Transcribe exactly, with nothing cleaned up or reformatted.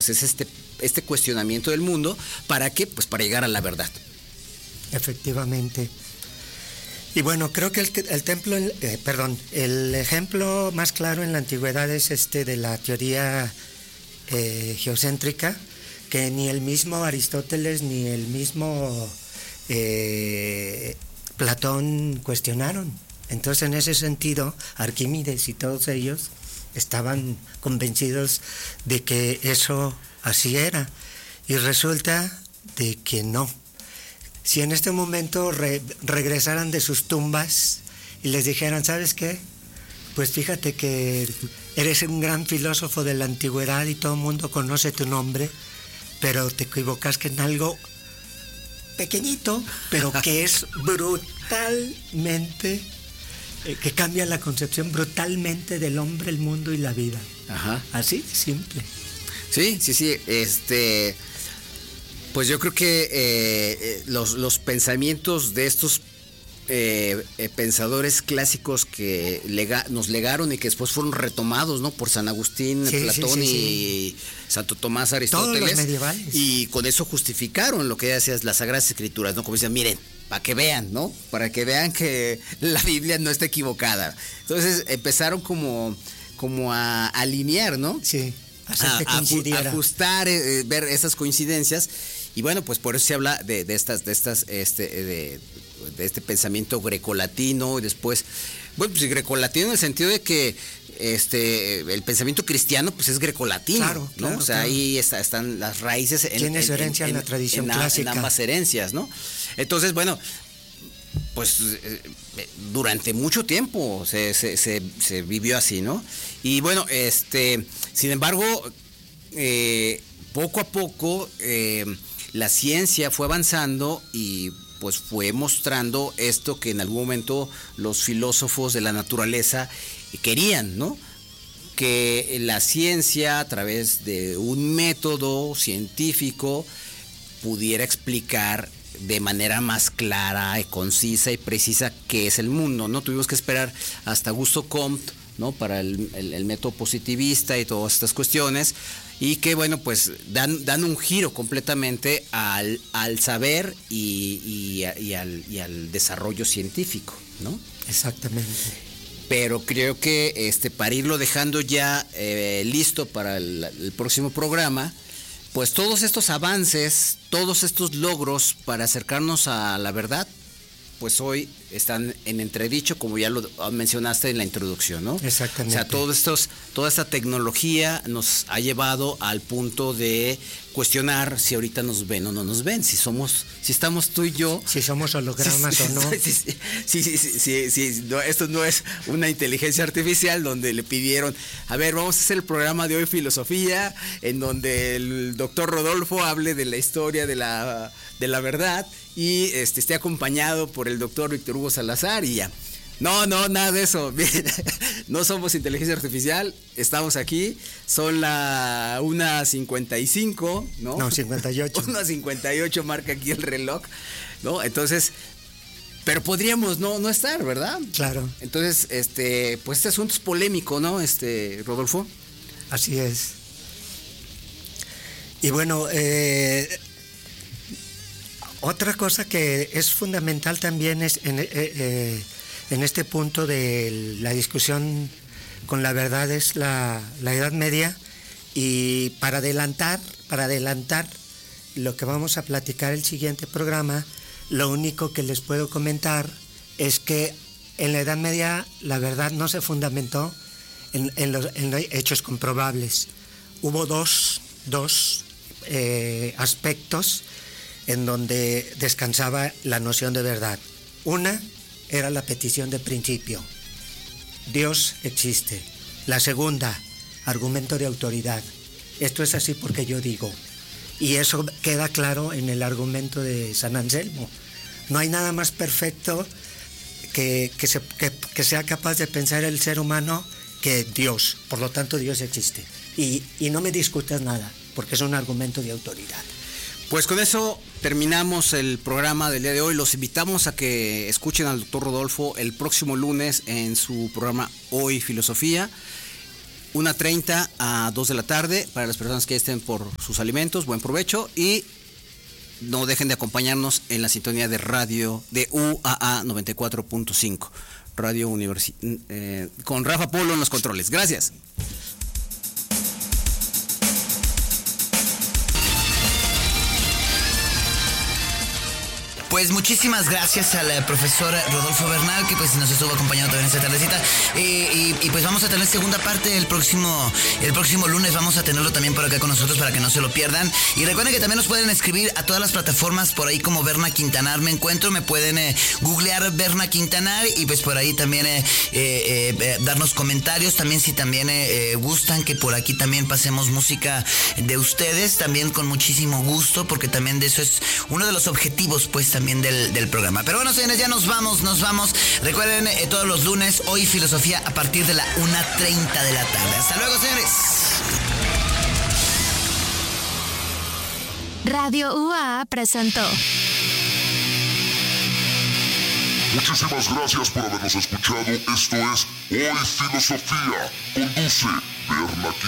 pues es este, este cuestionamiento del mundo. ¿Para qué? Pues para llegar a la verdad. Efectivamente. Y bueno, creo que el, el templo, eh, perdón, el ejemplo más claro en la antigüedad es este de la teoría eh, geocéntrica, que ni el mismo Aristóteles ni el mismo eh, Platón cuestionaron. Entonces, en ese sentido, Arquímedes y todos ellos estaban convencidos de que eso así era. Y resulta de que no. Si en este momento re, regresaran de sus tumbas y les dijeran, ¿sabes qué? Pues fíjate que eres un gran filósofo de la antigüedad y todo el mundo conoce tu nombre, pero te equivocaste en algo pequeñito, pero que es brutalmente, eh, que cambia la concepción brutalmente del hombre, el mundo y la vida. Ajá. Así, simple. Sí, sí, sí, este... Pues yo creo que eh, los, los pensamientos de estos eh, eh, pensadores clásicos que lega, nos legaron y que después fueron retomados, ¿no? Por San Agustín, sí, Platón sí, sí, y sí. Santo Tomás Aristóteles. Todos los medievales. Y con eso justificaron lo que decías, las Sagradas Escrituras, ¿no? Como decían, miren, para que vean, ¿no? Para que vean que la Biblia no está equivocada. Entonces empezaron como, como a alinear, ¿no? Sí. A, a, a ajustar, eh, ver esas coincidencias. Y bueno, pues por eso se habla de, de estas, de estas, este, de, de este pensamiento grecolatino y después, bueno, pues grecolatino en el sentido de que este el pensamiento cristiano pues es grecolatino, claro, ¿no? Claro, o sea, claro. ahí está, están las raíces en, tiene su herencia en, en, en la tradición en, clásica. En ambas herencias, ¿no? Entonces, bueno, pues eh, durante mucho tiempo se, se, se, se vivió así, ¿no? Y bueno, este, sin embargo, eh, poco a poco eh, la ciencia fue avanzando y pues fue mostrando esto que en algún momento los filósofos de la naturaleza querían, ¿no? Que la ciencia, a través de un método científico, pudiera explicar de manera más clara, concisa y precisa qué es el mundo, ¿no? Tuvimos que esperar hasta Augusto Comte, ¿no? Para el, el, el método positivista y todas estas cuestiones, y que bueno, pues dan, dan un giro completamente al, al saber y, y, y, al, y al desarrollo científico, ¿no? Exactamente. Pero creo que este para irlo dejando ya eh, listo para el, el próximo programa, pues todos estos avances, todos estos logros para acercarnos a la verdad, pues hoy están en entredicho, como ya lo mencionaste en la introducción, ¿no? Exactamente. O sea, todos estos, toda esta tecnología nos ha llevado al punto de cuestionar si ahorita nos ven o no nos ven, si somos, si estamos tú y yo. Si somos hologramas si, o no. Sí, sí, sí, sí, sí, sí, sí no, esto no es una inteligencia artificial donde le pidieron, a ver, vamos a hacer el programa de hoy Filosofía, en donde el doctor Rodolfo hable de la historia de la, de la verdad y este, esté acompañado por el doctor Víctor Hugo Salazar y ya. No, no, nada de eso. No somos inteligencia artificial, estamos aquí, son la una cincuenta y cinco, ¿no? No, cincuenta y ocho. una cincuenta y ocho marca aquí el reloj, ¿no? Entonces, pero podríamos no, no estar, ¿verdad? Claro. Entonces, este, pues este asunto es polémico, ¿no? Este, Rodolfo. Así es. Y bueno, eh, otra cosa que es fundamental también es en, eh, eh, en este punto de la discusión con la verdad es la, la Edad Media, y para adelantar, para adelantar lo que vamos a platicar el siguiente programa, lo único que les puedo comentar es que en la Edad Media la verdad no se fundamentó en, en, los, en los hechos comprobables. Hubo dos, dos eh, aspectos en donde descansaba la noción de verdad. Una era la petición de principio. Dios existe. La segunda, argumento de autoridad. Esto es así porque yo digo. Y eso queda claro en el argumento de San Anselmo. No hay nada más perfecto que, que, se, que, que sea capaz de pensar el ser humano que Dios. Por lo tanto, Dios existe. Y, y no me discutas nada, porque es un argumento de autoridad. Pues con eso terminamos el programa del día de hoy. Los invitamos a que escuchen al doctor Rodolfo el próximo lunes en su programa Hoy Filosofía. una treinta a dos de la tarde para las personas que estén por sus alimentos. Buen provecho y no dejen de acompañarnos en la sintonía de radio de U A A noventa y cuatro punto cinco, Radio Universidad, eh, con Rafa Polo en los controles. Gracias. Pues muchísimas gracias al eh, profesor Rodolfo Bernal, que pues nos estuvo acompañando también esta tardecita. Eh, y, y pues vamos a tener segunda parte el próximo, el próximo lunes. Vamos a tenerlo también por acá con nosotros para que no se lo pierdan. Y recuerden que también nos pueden escribir a todas las plataformas por ahí como Berna Quintanar me encuentro. Me pueden eh, googlear Berna Quintanar y pues por ahí también eh, eh, eh, darnos comentarios. También si también eh, eh, gustan que por aquí también pasemos música de ustedes, también con muchísimo gusto, porque también de eso es uno de los objetivos pues también Del, del programa. Pero bueno, señores, ya nos vamos, nos vamos. Recuerden, eh, todos los lunes, hoy filosofía a partir de la una treinta de la tarde. Hasta luego, señores. Radio U A A presentó. Muchísimas gracias por habernos escuchado. Esto es Hoy Filosofía. Conduce Berna Quintanar.